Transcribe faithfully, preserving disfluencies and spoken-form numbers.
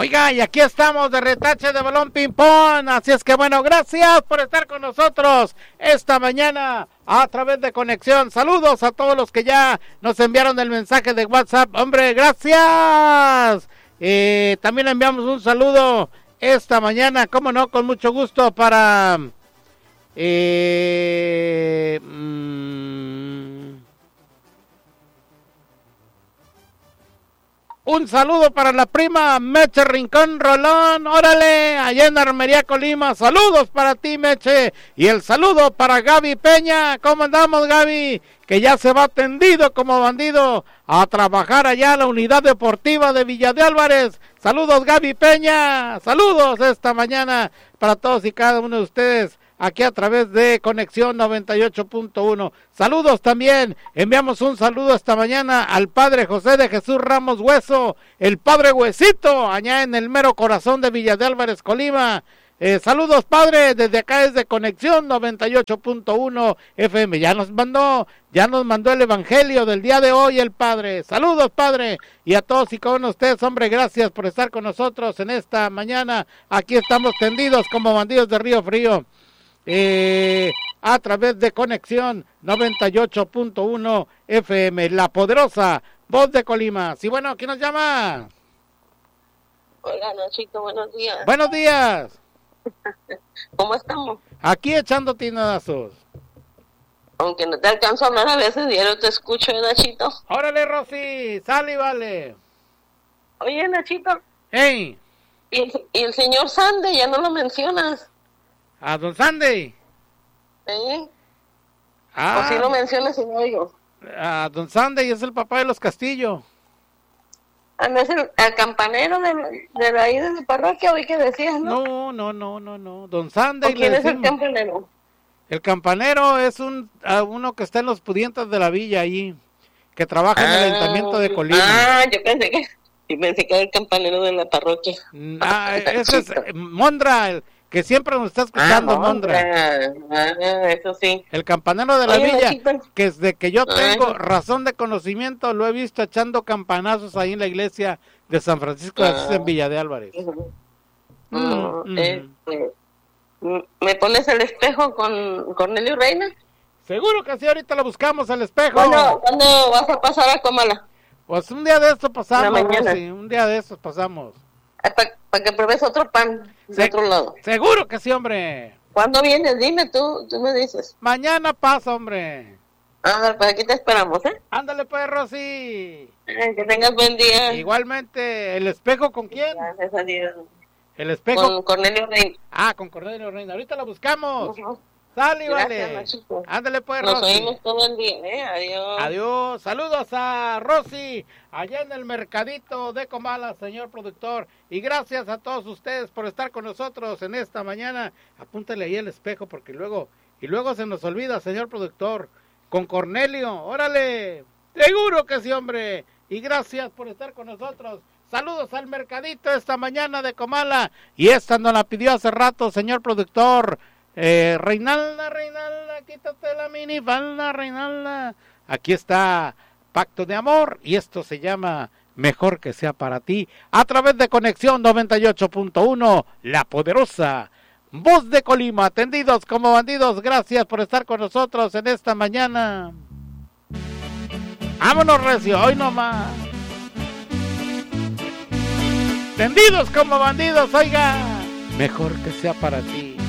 Oiga, y aquí estamos de retache de balón ping-pong, así es que bueno, gracias por estar con nosotros esta mañana a través de Conexión. Saludos a todos los que ya nos enviaron el mensaje de WhatsApp, hombre, gracias. Eh, también enviamos un saludo esta mañana, cómo no, con mucho gusto para... Eh, mmm, un saludo para la prima Meche Rincón Rolón, órale, allá en Armería Colima, saludos para ti Meche, y el saludo para Gaby Peña, ¿cómo andamos Gaby? Que ya se va tendido como bandido a trabajar allá a la unidad deportiva de Villa de Álvarez, saludos Gaby Peña, saludos esta mañana para todos y cada uno de ustedes, aquí a través de Conexión noventa y ocho punto uno. Saludos también, enviamos un saludo esta mañana al padre José de Jesús Ramos Hueso, el padre Huesito, allá en el mero corazón de Villa de Álvarez, Colima. Eh, saludos padre, desde acá desde Conexión noventa y ocho punto uno F M. Ya nos mandó, ya nos mandó el evangelio del día de hoy el padre. Saludos padre, y a todos y con ustedes, hombre, gracias por estar con nosotros en esta mañana. Aquí estamos tendidos como bandidos de Río Frío. Eh, a través de Conexión noventa y ocho punto uno F M, la poderosa voz de Colima. Sí, bueno, ¿quién nos llama? Hola, Nachito, buenos días. Buenos días. ¿Cómo estamos? Aquí echando tinadazos. Aunque no te alcanzo a hablar a veces, diario te escucho, ¿eh, Nachito? Órale, Rosy, sale y vale. Oye, Nachito. Hey. ¿Y el, y el señor Sande, ya no lo mencionas? ¿A don Sandy? ¿Sí? Ah, ¿O si lo mencionas y no oigo? A don Sandy es el papá de los Castillo. Ah, ¿no es el, el campanero de, de la ahí de la parroquia, hoy que decías, no? No, no, no, no, no. Don Sandy. ¿O quién es el campanero? El campanero es un uh, uno que está en los pudientes de la villa allí, que trabaja ah, en el ayuntamiento de Colima. Ah, yo pensé que, yo pensé que era el campanero de la parroquia. Ah, ese es eh, Mondra, el que siempre nos está escuchando, ah, Mondra. Ah, eso sí. El campanero de la Oye, villa, Nachito. Que desde que yo tengo Ay. razón de conocimiento, lo he visto echando campanazos ahí en la iglesia de San Francisco de Asís, ah. en Villa de Álvarez. Uh-huh. Mm, uh, eh, eh, ¿Me pones el espejo con Cornelio Reina? Seguro que sí, ahorita lo buscamos el espejo. ¿Cuándo, ¿cuándo vas a pasar a Comala? Pues un día de estos pasamos, Rosy, un día de estos pasamos. Para pa que pruebes otro pan de Se otro lado. Seguro que sí, hombre. ¿Cuándo vienes? Dime tú, tú me dices. Mañana pasa, hombre. A ver, pues aquí te esperamos, ¿eh? Ándale pues, Rosy. Eh, que tengas buen día. Igualmente, ¿el espejo con quién? Gracias a Dios. El espejo. Con Cornelio Reina. Ah, con Cornelio Reina. Ahorita lo buscamos. Uh-huh. Sale, vale. Machito. Ándale pues, Nos Rosy. Nos oímos todo el día, ¿eh? Adiós. Adiós. Saludos a Rosy, allá en el mercadito de Comala, señor productor. Y gracias a todos ustedes por estar con nosotros en esta mañana. Apúntale ahí el espejo porque luego, y luego se nos olvida, señor productor. Con Cornelio, órale. Seguro que sí, hombre. Y gracias por estar con nosotros. Saludos al mercadito esta mañana de Comala. Y esta nos la pidió hace rato, señor productor. Eh, Reinalda, Reinalda, quítate la minifalda, Reinalda. Aquí está Pacto de Amor y esto se llama Mejor que sea para ti. A través de Conexión noventa y ocho punto uno, la poderosa voz de Colima. Atendidos como bandidos, gracias por estar con nosotros en esta mañana. Vámonos, recio, hoy nomás. Tendidos como bandidos, oiga. Mejor que sea para ti.